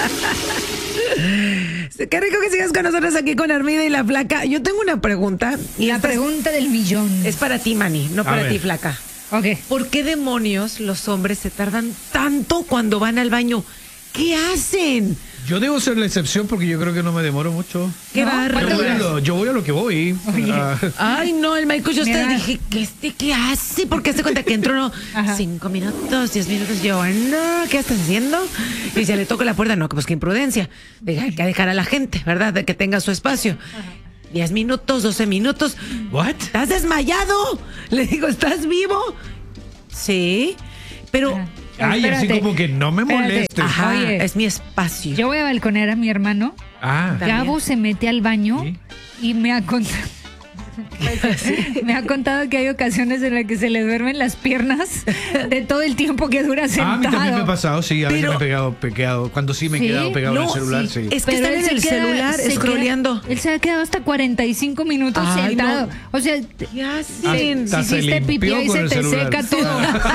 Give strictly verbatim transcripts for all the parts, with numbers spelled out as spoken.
Qué rico que sigas con nosotros aquí con Armida y la Flaca. Yo tengo una pregunta. Y la pregunta del millón. Es para ti, Manny, no para ti, Flaca. Ok. ¿Por qué demonios los hombres se tardan tanto cuando van al baño? ¿Qué hacen? Yo debo ser la excepción porque yo creo que no me demoro mucho. Qué ¿No? bárbaro. Yo voy, a lo, yo voy a lo que voy. Ah, Ay, no, el Michael, yo hasta Mira. dije, ¿qué, este, ¿qué hace? Porque se cuenta que entró, no, Ajá. cinco minutos, diez minutos. Yo, no, ¿qué estás haciendo? Y se le toca la puerta, no, pues qué imprudencia. Deja- Hay que dejar a la gente, ¿verdad? De que tenga su espacio. Diez minutos, doce minutos. ¿What? ¿Estás desmayado? Le digo, ¿estás vivo? Sí, pero... Ajá. Ay, así Espérate. como que no me Espérate. molestes. Ajá, Oye. es mi espacio. Yo voy a balconear a mi hermano. Ah, También. Gabo se mete al baño ¿Sí? y me ha contado. Me ha contado que hay ocasiones en las que se le duermen las piernas de todo el tiempo que dura Ah, a mí también me ha sentado. pasado, sí, a veces Pero- me he pegado, pegado. Cuando sí me he ¿Sí? quedado pegado en No, el celular, sí. sí. Es que Pero están él en se el queda- celular, se scrolleando. queda- él se ha quedado hasta cuarenta y cinco minutos Ay, sentado. no. O sea, ¿Qué hacen? Hasta si se hiciste pipí limpió y con se el te celular. seca todo.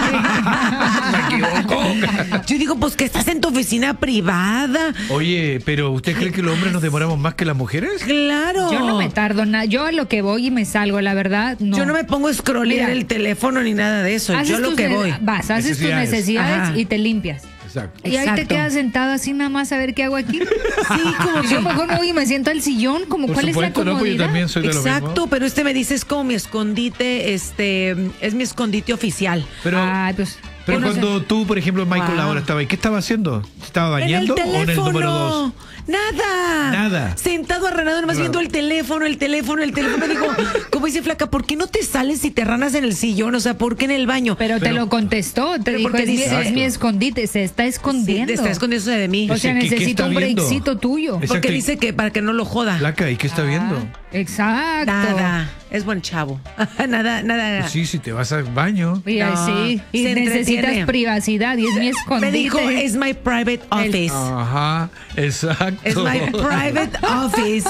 Me equivoco. Yo digo, pues que estás en tu oficina privada. Oye, pero ¿usted cree que los hombres nos demoramos más que las mujeres? Claro. Yo no me tardo nada. Yo a lo que voy y me salgo, la verdad, no. Yo no me pongo a scrollear Mira. el teléfono ni nada de eso. Haces Yo lo tus que ne- voy. Vas, haces tus Necesidades. necesidades Ajá. y te limpias. Exacto. Y ahí te Exacto. quedas sentado así nada más a ver qué hago aquí. Sí, como Yo que... mejor me voy y me siento al sillón, como Por cuál es la supuesto, no, pues yo comodidad. también soy de lo Exacto, mismo. pero este me dice es como mi escondite, este, es mi escondite oficial. Pero, Ay, pues, pero yo no sé. cuando tú, por ejemplo, Michael, Wow. ahora estaba ahí, ¿qué estaba haciendo? ¿Se estaba En el bañando o en el número dos? teléfono. Nada. Nada. Sentado arranado, nomás Claro. viendo el teléfono, el teléfono, el teléfono. Digo, como dice Flaca, ¿por qué no te sales y te ranas en el sillón? O sea, ¿por qué en el baño? Pero, te Pero- lo contestó, te Pero dijo, porque es, mi, dice- es mi escondite, se está Sí, escondiendo. te está escondiéndose de mí. O sea, ¿Qué- qué necesito está un viendo? breakcito tuyo. Exacto. Porque dice que para que no lo joda. Placa, ¿y qué está viendo? Ah, exacto. Nada. Es buen chavo. nada, nada. Pues sí, si te vas al baño. Mira, No, sí, y se necesitas entretiene. privacidad y es mi escondite. Me dijo, es my private office. Ajá, exacto. Es my private office.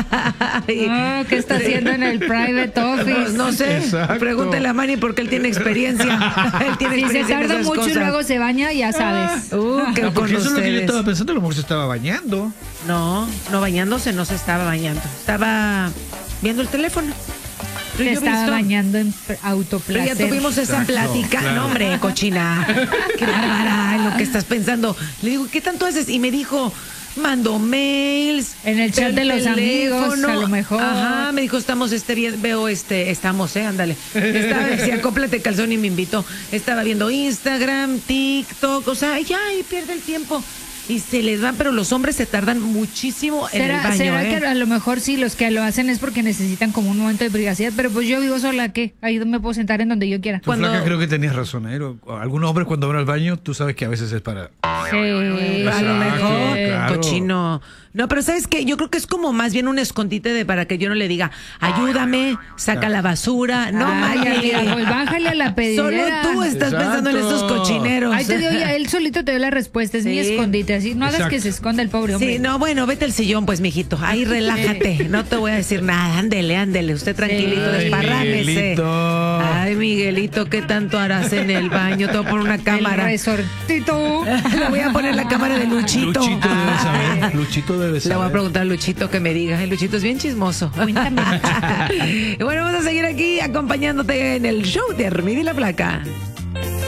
Ay. Ah, ¿qué está haciendo en el private office? Pues no sé, Exacto. pregúntale a Manny porque él tiene experiencia. Él tiene Si se experiencia en tarda esas mucho y cosas. luego se baña, ya sabes. Uh, que No, con porque eso es lo que yo ustedes. estaba pensando, a lo mejor se estaba bañando. No, no bañándose, no se estaba bañando. Estaba viendo el teléfono. Pero Se yo he estaba visto- bañando en Pero autoplacer. ya tuvimos esa Exacto, plática. claro. No, hombre, cochina. Qué bárbara en lo que estás pensando. Le digo, ¿qué tanto haces? Y me dijo, mando mails. En el chat el de los amigos, a lo mejor. Ajá, me dijo, estamos este bien, veo este, estamos, eh, ándale. Estaba, decía, acóplate calzón y me invitó. Estaba viendo Instagram, TikTok, o sea, ya, y pierde el tiempo. Y se les van, pero los hombres se tardan muchísimo en el ¿Será, baño, será ¿eh? que a lo mejor sí, los que lo hacen es porque necesitan como un momento de privacidad? Pero pues yo vivo sola, ¿qué? Ahí me puedo sentar en donde yo quiera. Tu Cuando- flaca creo que tenías razón, ¿eh? Algunos hombres cuando van al baño, tú sabes que a veces es para... Sí, A lo mejor, claro. cochino. No, pero ¿sabes qué? Yo creo que es como más bien un escondite de para que yo no le diga, ayúdame, saca la basura. No, Ay, Manny. amiga, pues bájale a la Solo pedidera. tú estás Exacto. pensando en estos cochineros. Ahí te dio ya, él solito te dio la respuesta, es mi Sí. escondite, así, no hagas Exacto. que se esconda el pobre hombre. Sí, no, bueno, vete al sillón, pues, mijito. Ahí relájate. No te voy a decir nada. Ándele, ándele. Usted tranquilito, Ay, desparrámese. Miguelito. Ay, Miguelito, ¿qué tanto harás en el baño? Te voy a poner una El cámara. resortito. Le voy a poner la cámara de Luchito. Luchito debe Ah. saber. Luchito debe Le saber. voy a preguntar a Luchito que me diga. El Luchito es bien chismoso. Cuéntame. Y bueno, vamos a seguir aquí acompañándote en el show de Armida y la Flaca.